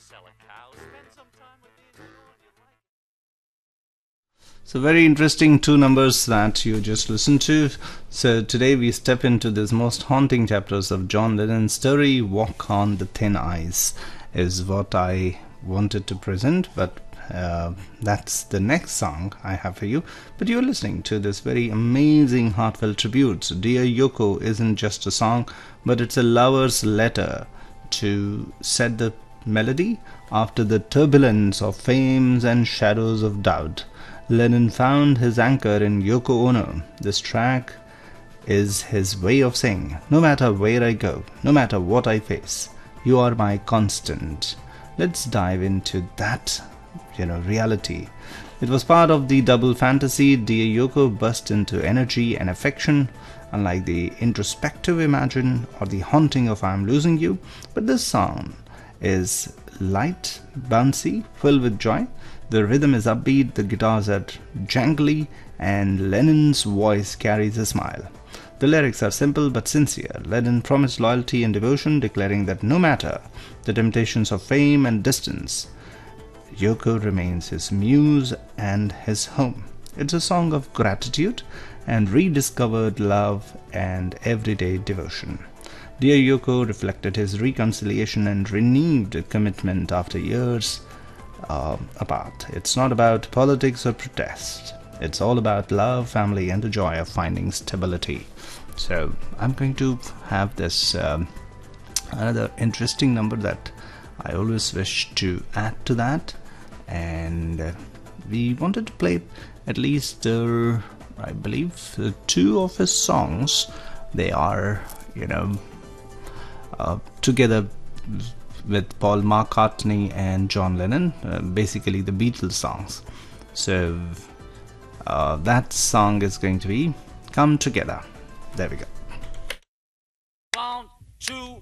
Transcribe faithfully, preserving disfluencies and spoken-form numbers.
sell a cow, spend some time with me, and you know you'd like it. So very interesting two numbers that you just listened to. So today we step into this most haunting chapters of John Lennon's story. Walk on the Thin Ice is what I wanted to present, but uh, that's the next song I have for you. But you're listening to this very amazing heartfelt tribute. So Dear Yoko isn't just a song, but it's a lover's letter to set the melody after the turbulence of fames and shadows of doubt. Lennon found his anchor in Yoko Ono. This track is his way of saying, no matter where I go, no matter what I face, you are my constant. Let's dive into that, you know, reality. It was part of the double fantasy. Dear Yoko burst into energy and affection, unlike the introspective Imagine or the haunting of I'm Losing You. But this song is light, bouncy, filled with joy. The rhythm is upbeat, the guitars are jangly, and Lennon's voice carries a smile. The lyrics are simple but sincere. Lennon promised loyalty and devotion, declaring that no matter the temptations of fame and distance, Yoko remains his muse and his home. It's a song of gratitude and rediscovered love and everyday devotion. Dear Yoko reflected his reconciliation and renewed commitment after years uh, apart. It's not about politics or protest. It's all about love, family, and the joy of finding stability. So I'm going to have this um, another interesting number that I always wish to add to that, and uh, we wanted to play at least uh, I believe uh, two of his songs. They are, you know, uh, together with Paul McCartney and John Lennon, uh, basically the Beatles songs. So uh, that song is going to be Come Together. There we go. One, two,